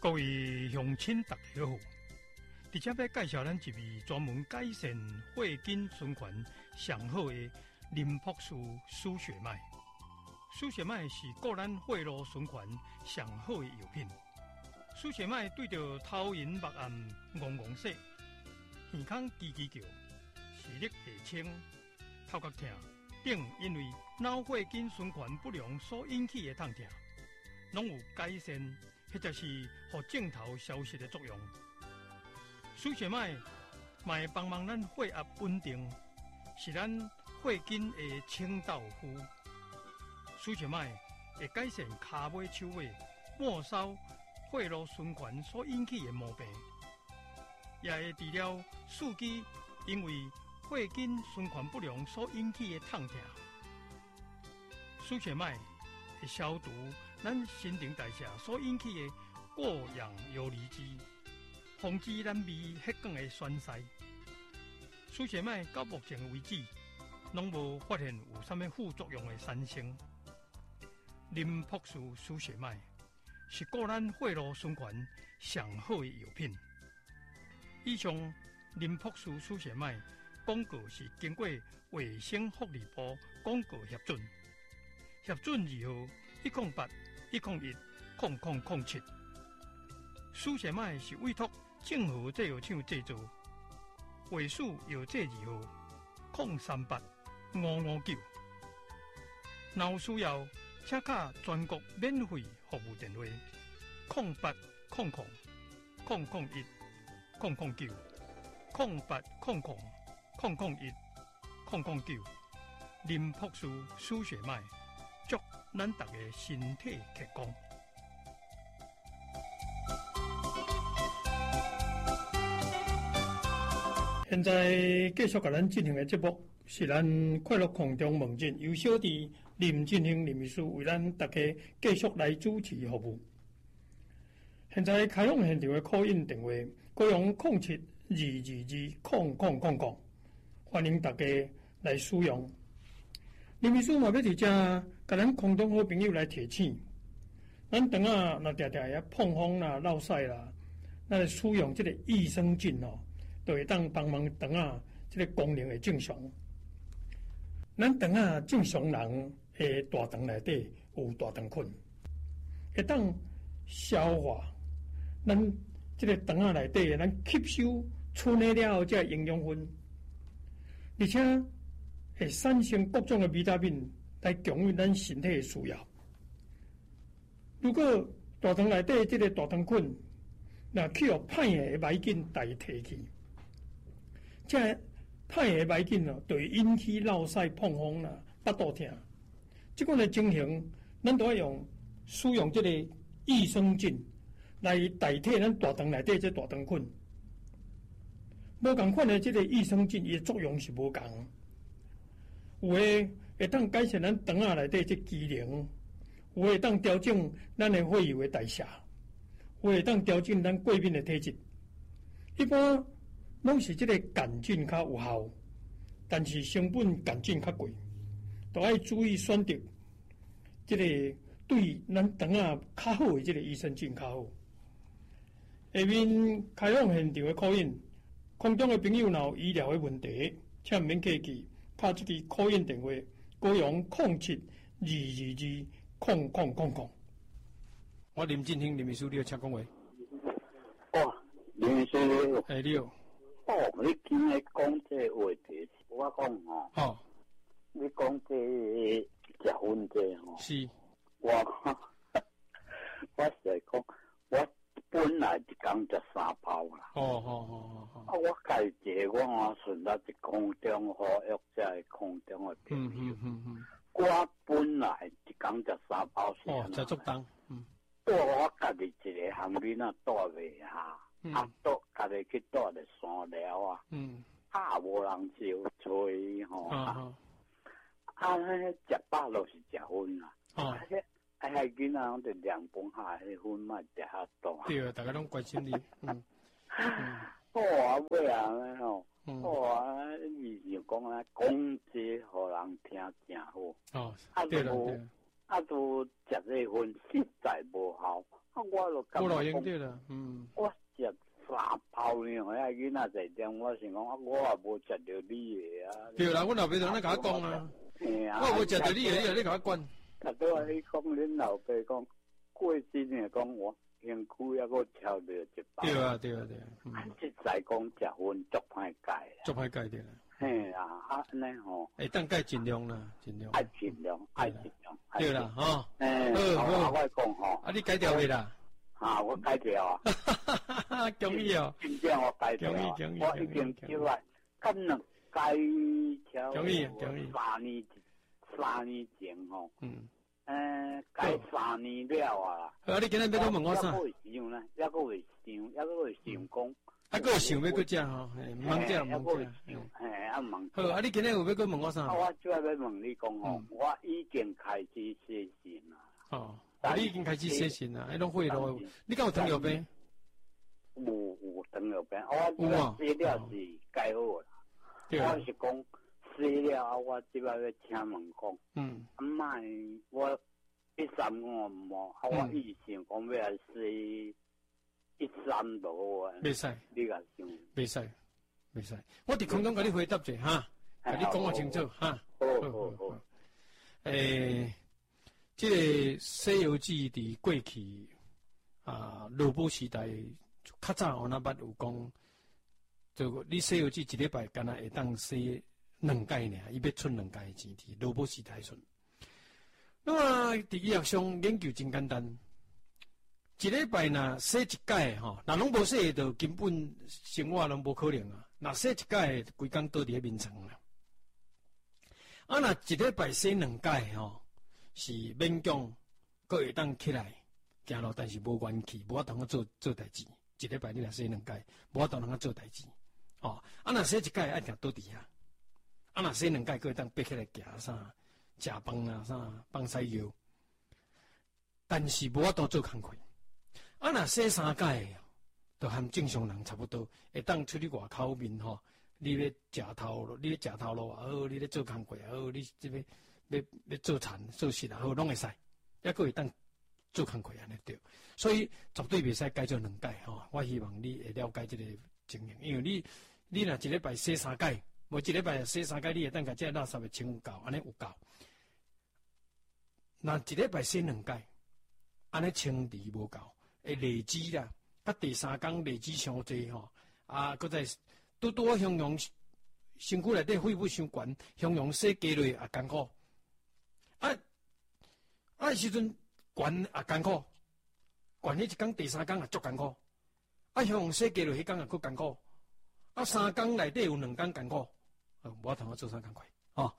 各位乡亲，大家好！伫这要介绍咱一味专门改善血筋循环上好的林朴素输血麦。输血麦是顾咱血路循环上好的药品。输血麦对着头晕目暗、戆戆洗、耳孔叽叽叫、视力下清、头壳痛等，因为脑血筋循环不良所引起的痛痛，拢有改善或者是互症头消失的作用。输血麦会帮忙咱血压稳定，是咱血筋的清道夫。输血麦会改善骹尾、手尾、末梢血路循环所引起的毛病，也会治疗四肢因为血筋循环不良所引起的痛痛。输血麦会消除咱新陈代谢所引起的过氧游离基，防止咱胃血管的栓塞。输血麦到目前为止，拢无发现有啥物副作用的产生。林朴素输血麦是顾咱血路循环上好的药品。以上林朴素输血麦广告是经过卫生福利部广告核准，核准字号108-101-0007。输血麦是委托正和制药厂制作，卫署药剂字号038-559。若有需要，请卡全国免费服务电话0800-001-009。林朴素输血麦，祝咱大家身体健康。现在继续甲咱进行的节目是咱快乐空中门诊，由小弟林进兴林秘书为咱大家继续来主持服务。现在开放现场的call in电话，可用0722200000，欢迎大家来使用。林秘书嘛要伫遮甲咱空中好朋友来提醒，咱肠啊若常常也碰风啦、落屎啦，咱使用这个益生菌哦。就会当帮忙肠啊，这个功能会正常。咱肠啊，正常人的大肠内底有大肠菌，会当消化咱这个肠啊内底咱吸收处理了后这营养分，而且会产生各种的维他命来供应咱身体的需要。如果大肠内底这个大肠菌，那去互歹的霉菌代替去。这歹的霉菌哦，就会引起落屎、碰风啦、腹肚痛。这款的情形，咱都要使用这个益生菌来代替咱大肠内底这大肠菌。无同款的这个益生菌，伊的作用是无同。有的会当改善咱肠仔内底这机能，有的会当调整咱的血液的代谢，有的会当调整咱过敏的体质。一般拢是这个杆菌较有效，但是成本杆菌较贵，都要注意选择这个对咱肠啊较好的这个益生菌较好。下面开放现场的call in，空中的朋友若有医疗的问题，请免客气，打这个call in电话，高用0722200000。我林进兴林秘书，你有请讲话。 哦，林秘书， 你好。 哦，你今日讲这话题，我讲哦，你讲这食薰这吼， 是， 我是讲，我本来一工食3包啦。 哦。 啊，我家己我顺到一空中好约这空中的朋友。我本来一工食3包是。 哦，食足重。 带我家己一个行李那带袂下。倒家己去带咧山疗啊，无人招吹吼，迄食饱就是食薰啦，迄囡仔拢着凉饭下迄薰莫食遐多。 对，大家拢关心你， 好啊，尾啊吼，好啊，伊就讲啊，讲这互人听真好。 哦，对了。 都食这薰实在无效。 我就不老用对了， 我食3包呢，遐囡仔在点，我想讲，我也无食到你的啊。 对啦，阮老爸就安尼甲我讲啊，我无食到你的，你甲我管。 他都话你讲，恁老爸讲，过身的讲我身躯还阁超着一包。 对啊。 即在讲食薰足歹改。 足歹改对啦。 嘿啊，安尼吼。 会当改尽量啦，尽量。 爱尽量。 对啦，吼。好， 我讲吼。 啊，你改掉未啦？ 我改掉啊。恭喜哦！ 真正我改掉。 恭喜！ 我已经出来，可能改超。 恭喜 3年前吼。改3年了啊。 好，你今日要问我啥？ 还阁会想讲。 还阁想要搁食吼，忙食。好，啊，你今日有要搁问我啥？ 我主要要问你讲吼，我已经开始写信啦。 哦，你已经开始写信啦，迄拢会咯。你敢有糖尿病？ 有糖尿病，我写了是改好啦。我是讲写了，我即摆要请问讲，卖我135毛，我以前讲要来写130多啊。 袂使， 你甲想？ 袂使，我伫空中甲你回答者哈，甲你讲我清楚哈。好。这个《西游记》伫过去罗布时代较早我那捌有讲，就你《西游记》一礼拜敢若会当写2届尔，伊要出2届的钱伫罗布时代出。那么伫医学上研究真简单，一礼拜若写1届吼，若拢无写就根本生活拢无可能啊。若写1届，规工倒伫眠床啦。若一礼拜写2届吼。是勉强，佫会当起来行路，但是无元气，无法通做代志。一礼拜你若写2届，无法通做代志。若写1届爱定倒伫遐，若写2届，佫会当爬起来行啥，食饭啊啥，放屎尿，但是无法度做工课。若写3届，就和正常人差不多，会当出去外口面吼。你咧食头路，也好，你咧做工课也好，你这边。要做田做事啊，好拢会使，还佫会当做工课安尼对，所以绝对袂使改做2届吼。我希望你会了解这个情形，因为你若一礼拜写3届，无一礼拜写3届，你会当甲这垃圾的清有够，安尼有够。若一礼拜写2届，安尼清理无够，会累积啦。甲第3工累积伤济吼，佫再拄形容身躯内底肺部伤悬，形容写加落也艰苦。时阵悬也艰苦，悬迄1工第3工也足艰苦，向写加落迄工也佫艰苦，3工内底有2工艰苦，无法通做啥工课吼。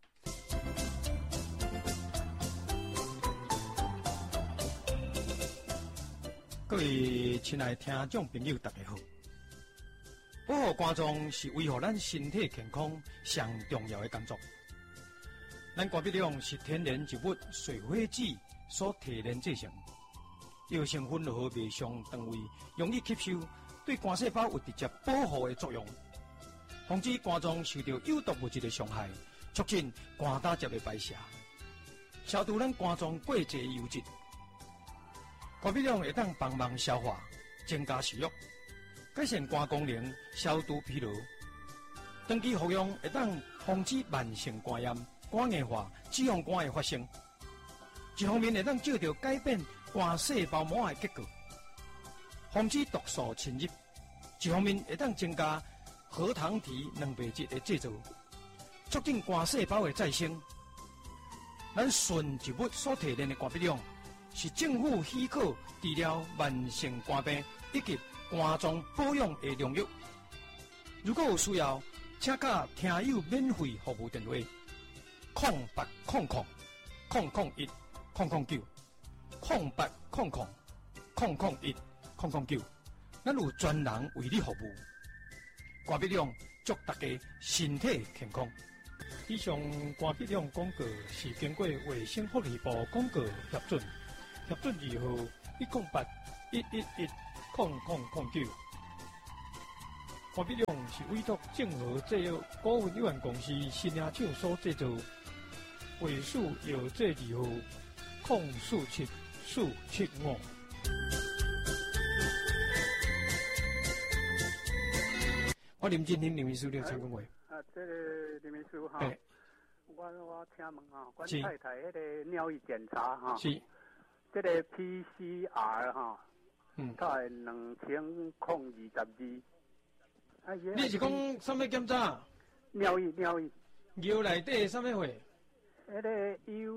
各位亲爱的听众朋友，大家好！保护肝脏是维护咱身体健康上重要的工作。咱肝鼻量是天然植物水火子所提炼制成，药成分落于胃上肠胃，容易吸收，对肝细胞有直接保护的作用，防止肝脏受到有毒物质的伤害，促进肝胆汁的排泄，消除咱肝脏过多油脂。肝鼻量会当帮忙消化，增加食欲，改善肝功能，消除疲劳。长期服用会当防止慢性肝炎、肝硬化、脂肪肝的发生。一方面会当照着改变肝细胞膜的结构，防止毒素侵入；一方面会当增加核糖体蛋白质的制造，促进肝细胞的再生。咱纯植物所提炼的肝鼻量，是政府许可治疗慢性肝病以及肝脏保养的良药。如果有需要，请甲听友免费服务电话：0800-009-001-009，咱有专人为你服务。肝鼻量祝大家身体健康。以上肝鼻量广告是经过卫生福利部广告核准2号108-111-0009。肝鼻量是委托正和制药股份有限公司新亚厂所制造，尾数有这2号047475。 我林振兴林秘书，你有参讲过？ 这个林秘书哈，我请问哈，阮太太迄个尿液检查哈， 是， 这个 PCR 哈，他系2022。 你是讲什么检查？ 尿液。 尿内底什么货？ 迄个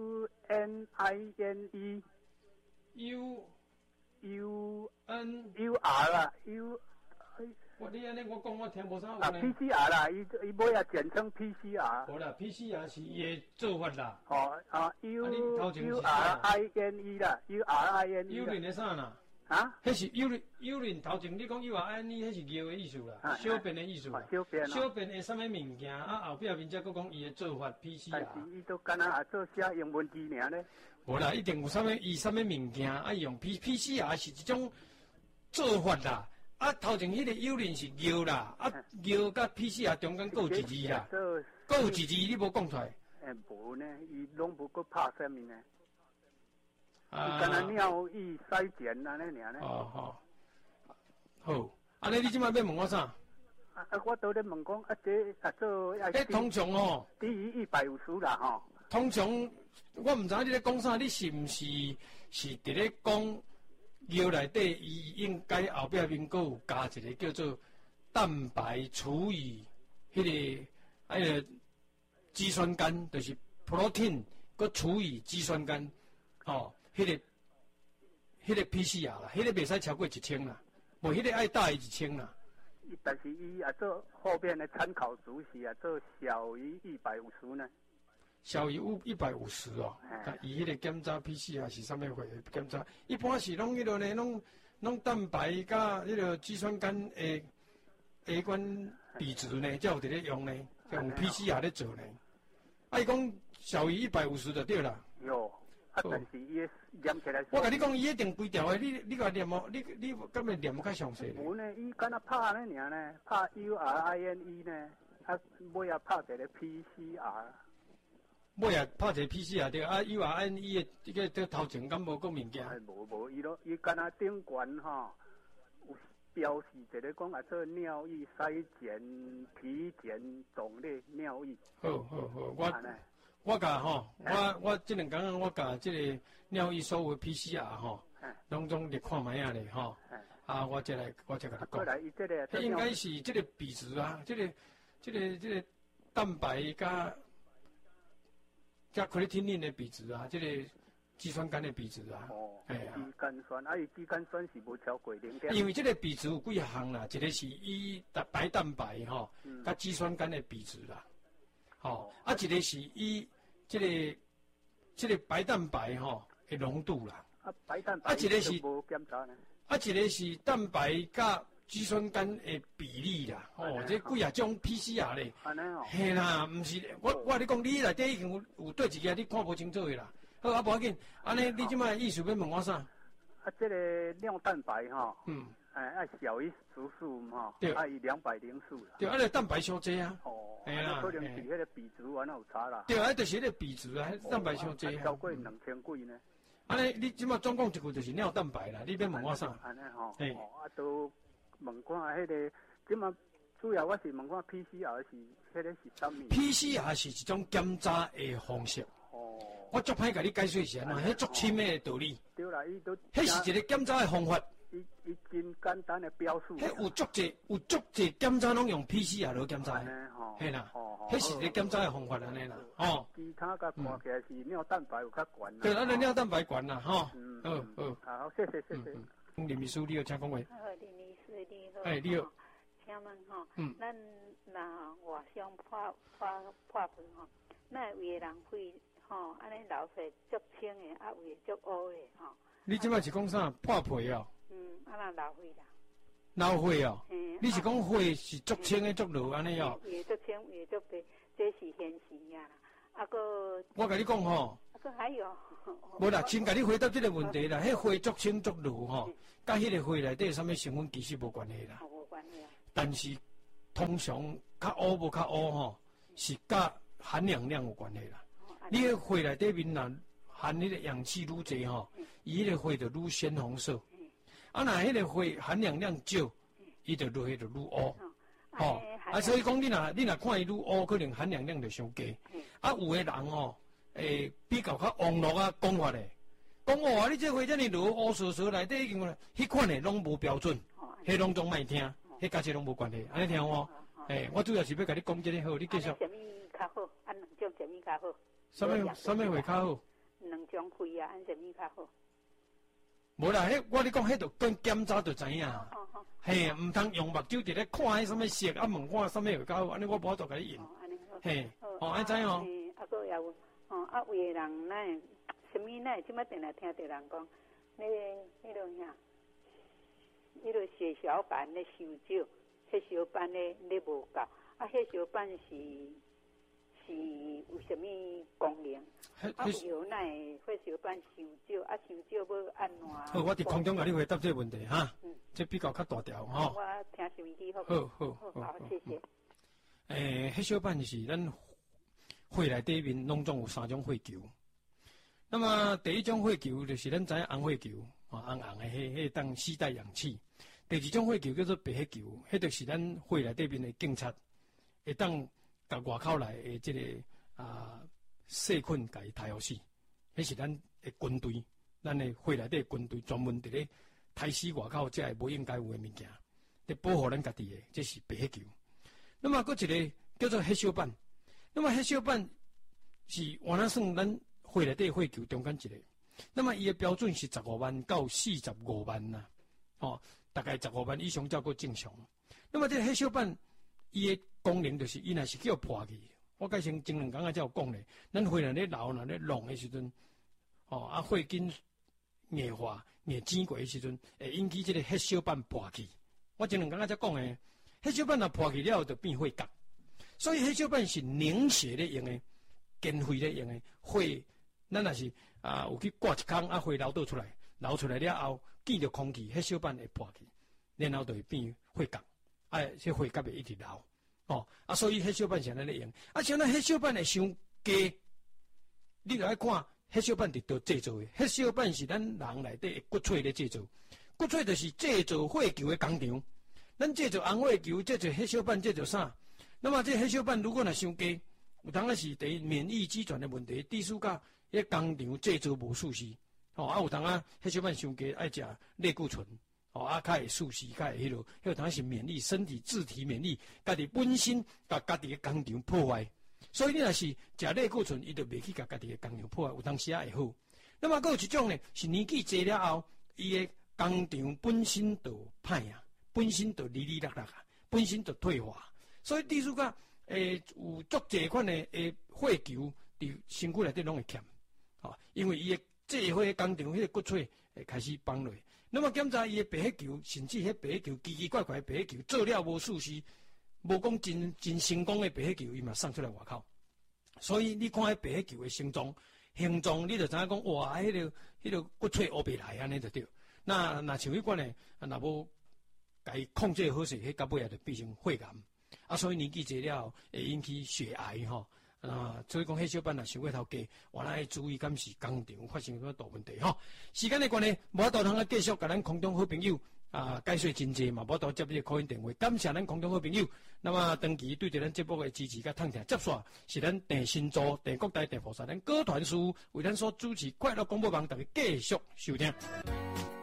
UNINE。UR 啦我你安尼我讲我听无啥有呢。PCR 啦，伊尾啊简称 PCR。 无啦 ，PCR 是伊的做法啦。 URINE 啦 ，URINE。 的啥啦？ 啊？ 迄是urine头前你讲 URINE， 迄是尿的意思啦，小便的意思啦。小便的什么物件后壁面才佫讲伊的做法 PCR。 但是伊都敢若也做写英文字尔呢。 无啦，一定有啥物伊啥物物件用 PCR 是一种做法啦。头前迄个urine是尿啦，尿甲 PCR 中间各有一字啦，各有一字你无讲出来。 无呢，伊拢无佫拍啥物呢？伊敢若尿液筛检安尼尔呢。 好，安尼你即摆要问我啥？ 我倒咧问讲，这做通常低于150啦吼。 通常我毋知影你咧讲啥，你是毋是伫咧讲尿内底伊应该后壁面佫有加一个叫做蛋白除以迄个肌酸酐，就是 protein 佫除以肌酸酐，迄个 PCR 啦，迄个袂使超过1000啦，无迄个爱大于1000啦。 但是伊也做后面的参考值是做小于150呢。 小于150哦，伊迄个检查 PCR 是啥物货检查？一般是拢迄落呢，拢蛋白甲迄落肌酸酐A 管比值呢，才有伫咧用呢，用 PCR 咧做呢。伊讲小于150就对啦。 哟，但是伊念起来。 我甲你讲，伊一定规条的，你甲念哦，你敢会念较详细咧？ 无呢，伊敢若拍呢尔呢，拍 URINE 呢，尾啊拍一个 PCR。 尾啊，拍一个 PCR 对URINE 的这个头前敢无讲物件？ 无，伊敢若顶悬吼，有标示一个讲做尿液筛检、体检、种类尿液。 好，我甲我这两天我甲这个尿液所有 PCR 拢列看卖啊咧我再来甲你讲。应该是这个比值啊，这个蛋白加 creatinine 的比值啊，这个肌酸酐的比值啊。 肌酐酸，伊肌酐酸是无超过0.。 因为这个比值有几项啦，一个是以白蛋白甲肌酸酐的比值啦，一个是以这个白蛋白的浓度啦。 白蛋白一个是无检查呢。 一个是蛋白甲肌酸酐的比例啦，这几啊种 PCR 咧，嘿啦，毋是我你讲你内底已经有对一个你看不清楚的啦，好无要紧，安尼你即摆意思要问我啥？ 这个尿蛋白小于15 对， 伊204啦。 对，个蛋白伤济啊。 嘿啦，可能是迄个比值完了有差啦。 对，就是迄个比值啊，蛋白伤济超过2000几呢。 安尼你即摆总共一句就是尿蛋白啦，你要问我啥？ 安尼都。问看迄个，即马主要我是问看 PCR 是迄个是啥物 ？PCR 是一种检查的方式。我足歹甲你解释一下，迄足深的道理。 对啦，伊都。 迄是一个检查的方法。 伊真简单的标示。 迄有足侪检查拢用 PCR 来检查。嘿啦，迄是一个检查的方法安尼啦。 其他甲看起来是尿蛋白有较悬啦。 对，咱的尿蛋白悬啦，好， 谢谢。 林秘书，你有请讲话。 你好，请问咱若外伤破皮那有的人会安尼流血足清的，有的足乌的你即摆是讲啥？破皮哦？ 安那流血啦。 流血哦？你是讲血是足清的足流安尼哦？ 有的足清，有的足白，这是现实呀啦。 我甲你讲还有。 无啦，先甲你回答这个问题啦。迄血足清足流甲迄个血内底啥物成分其实无关系啦。 无关系。 但是通常较乌无较乌是甲含氧量有关系啦。你迄血内底面若含迄个氧气愈侪伊迄个血就愈鲜红色。若迄个血含氧量少，伊就落去就愈乌。 所以讲你若看伊愈乌，可能含氧量就伤低。有诶人哦，比较网络讲法咧，讲哇，你这花遮尔落乌索索内底，迄款诶拢无标准，迄拢总莫听，迄甲这拢无关系，安尼听无？我主要是要甲你讲这个好，你继续。 什么较好？两种什么较好？ 什么会较好？ 两种花按什么较好？ 无啦，我你讲，迄就跟检查就知影。嘿，唔通用目睭伫咧看迄什么色，问我什么会较好，安尼我无法度甲你用。嘿，安知哦？ 个也有，有个人咱什么咱即摆定来听着人讲，迄落啥，迄落血小板咧收少，血小板咧无够，血小板是有什么功能？有那血小板收少，收少要安怎？ 好，我伫空中甲你回答这个问题哈。这比较较大条吼。 我听收音机好。好，谢谢。血小板是咱血内底面拢总有3种血球。那么第一种血球就是咱知影红血球，红的迄当携带氧气。第二种血球叫做白血球，迄就是咱血内底面的警察，会当甲外口来的这个细菌甲伊杀互死。迄是咱的军队，咱的血内底的军队专门伫咧杀死外口这无应该有的物件，伫保护咱家己的，这是白血球。那么佫一个叫做血小板，那么血小板是原来算咱血内底血球中间一个。那么伊的标准是15万到45万呐，大概15万以上才够正常。那么这个血小板伊的功能就是伊若是叫破去，我改成前2讲才有讲咧，咱血内咧流若咧弄的时阵，血筋硬化、硬挤过的时阵，会引起这个血小板破去。我前2讲才讲诶，血小板若破去了后，就变血角。所以血小板是凝血咧用诶，减血咧用诶。血咱若是有去挂一空，血流倒出来，流出来了后，见着空气，血小板会破去，然后就会变血角。这血角会一直流。所以血小板是安尼咧用。像咱血小板会伤低，你著爱看血小板伫倒制造的。血小板是咱人内底的骨髓咧制造，骨髓就是制造血球的工厂。咱制造红血球，制造血小板，制造啥？那么这血小板如果若伤低，有当然是第一免疫机转的问题，第四个迄工厂制造无熟悉。有当啊血小板伤低，爱食类固醇。较会熟悉，较会迄落，迄当是免疫，身体自体免疫，家己本身甲家己的工厂破坏。所以你若是食类固醇，伊就袂去甲家己的工厂破坏，有当时会好。那么佫有一种呢，是年纪大了后，伊的工厂本身就歹啊，本身就哩哩落落啊，本身就退化。所以第四个有足侪款的血球伫身躯内底拢会欠，因为伊的制血工厂迄个骨髓会开始崩落。那么检查伊的白血球，甚至迄白血球奇奇怪怪的白血球做了无熟悉，无讲真成功的白血球，伊嘛送出来外口。所以你看迄白血球的形状，你就知影讲哇，迄个骨髓乌白来安尼就对。那像迄款呢，若无甲伊控制好势，迄到尾也就变成血癌。所以年纪大了会引起血癌吼。所以讲血小板若伤过头低，原来要注意，敢是工厂发生什么大问题吼。时间的关系，无法度通继续甲咱空中好朋友解说真济嘛，无法度接你的 call in 电话。感谢咱空中好朋友。那么长期对着咱节目的支持甲探听接线，是咱电信组、电国台、电菩萨咱歌团师为咱所主持快乐广播网，大家继续收听。